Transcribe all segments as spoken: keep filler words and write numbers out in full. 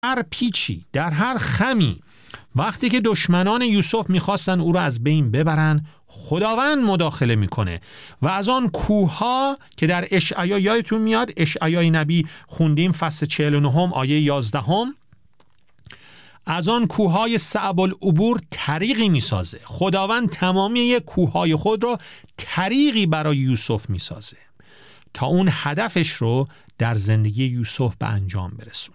هر پیچی، در هر خمی، وقتی که دشمنان یوسف میخواستن او رو از بین ببرن، خداوند مداخله میکنه و از آن کوهها که در اشعیا یادتون میاد، اشعیای نبی خوندیم فصل چهل و نه آیه یازده، از آن کوههای صعب العبور طریقی میسازه. خداوند تمامی کوههای خود رو طریقی برای یوسف میسازه تا اون هدفش رو در زندگی یوسف به انجام برسونه.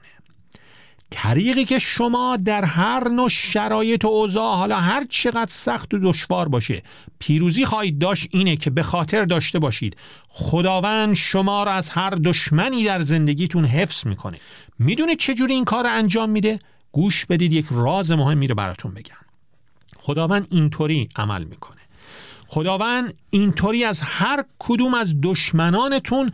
طریقی که شما در هر نوع شرایط و اوضاع، حالا هر چقدر سخت و دشوار باشه، پیروزی خواهید داشت اینه که به خاطر داشته باشید خداوند شما را از هر دشمنی در زندگیتون حفظ میکنه. میدونید چجوری این کار رو انجام میده؟ گوش بدید، یک راز مهمی رو براتون بگم. خداوند اینطوری عمل میکنه. خداوند اینطوری از هر کدوم از دشمنانتون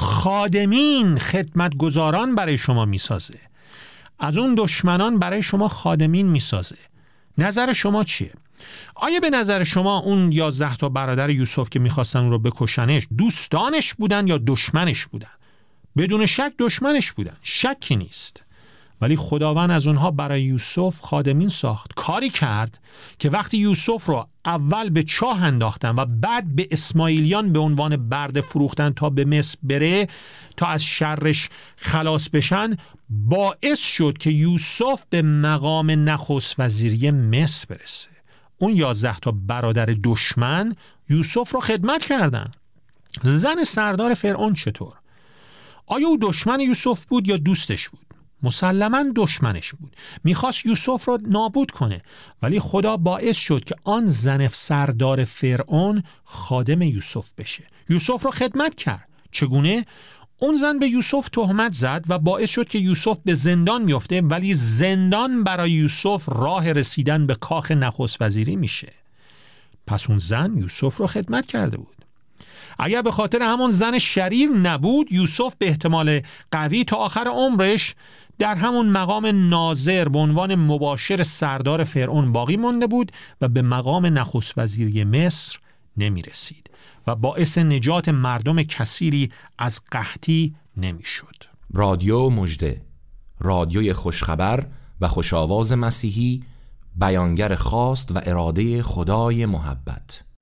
خادمین، خدمتگزاران برای شما میسازه. از اون دشمنان برای شما خادمین میسازه. نظر شما چیه؟ آیا به نظر شما اون یازده تا برادر یوسف که میخواستن اون رو بکشنش دوستانش بودن یا دشمنش بودن؟ بدون شک دشمنش بودن، شکی نیست. ولی خداوند از اونها برای یوسف خادمین ساخت. کاری کرد که وقتی یوسف رو اول به چاه انداختن و بعد به اسماعیلیان به عنوان برده فروختن تا به مصر بره تا از شرش خلاص بشن، باعث شد که یوسف به مقام نخست وزیری مصر برسه. اون یازده تا برادر دشمن یوسف رو خدمت کردن. زن سردار فرعون چطور؟ آیا او دشمن یوسف بود یا دوستش بود؟ مسلماً دشمنش بود. میخواست یوسف رو نابود کنه، ولی خدا باعث شد که آن زن سردار فرعون خادم یوسف بشه. یوسف رو خدمت کرد. چگونه؟ اون زن به یوسف تهمت زد و باعث شد که یوسف به زندان میفته، ولی زندان برای یوسف راه رسیدن به کاخ نخست وزیری میشه. پس اون زن یوسف رو خدمت کرده بود. اگر به خاطر همون زن شریر نبود، یوسف به احتمال قوی تا آخر عمرش در همون مقام ناظر به عنوان مباشر سردار فرعون باقی مانده بود و به مقام نخست وزیری مصر نمی رسید و باعث نجات مردم کثیری از قحطی نمی شد. رادیو مژده، رادیوی خوشخبر و خوشاواز مسیحی، بیانگر خواست و اراده خدای محبت.